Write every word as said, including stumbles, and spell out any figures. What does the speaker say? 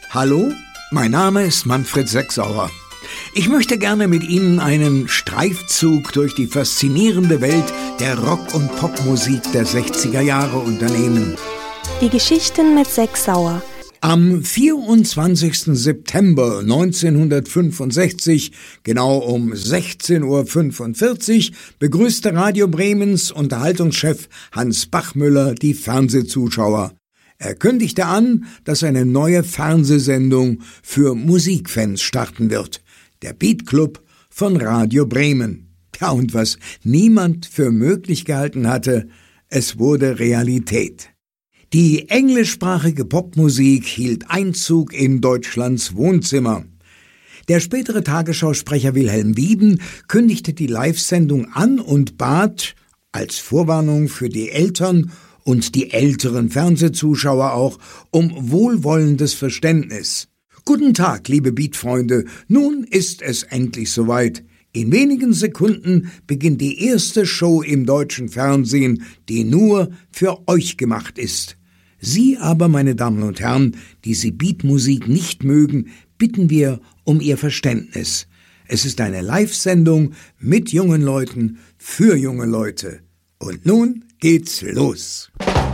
Hallo, mein Name ist Manfred Sechsauer. Ich möchte gerne mit Ihnen einen Streifzug durch die faszinierende Welt der Rock- und Popmusik der sechziger Jahre unternehmen. Die Geschichten mit Sechsauer. Am vierundzwanzigsten September neunzehnhundertfünfundsechzig, genau um sechzehn Uhr fünfundvierzig, begrüßte Radio Bremens Unterhaltungschef Hans Bachmüller die Fernsehzuschauer. Er kündigte an, dass eine neue Fernsehsendung für Musikfans starten wird. Der Beat Club von Radio Bremen. Ja, und was niemand für möglich gehalten hatte, es wurde Realität. Die englischsprachige Popmusik hielt Einzug in Deutschlands Wohnzimmer. Der spätere Tagesschausprecher Wilhelm Wieben kündigte die Live-Sendung an und bat, als Vorwarnung für die Eltern und die älteren Fernsehzuschauer auch, um wohlwollendes Verständnis. Guten Tag, liebe Beat-Freunde, nun ist es endlich soweit. In wenigen Sekunden beginnt die erste Show im deutschen Fernsehen, die nur für euch gemacht ist. Sie aber, meine Damen und Herren, die Sie Beatmusik nicht mögen, bitten wir um Ihr Verständnis. Es ist eine Live-Sendung mit jungen Leuten für junge Leute. Und nun geht's los.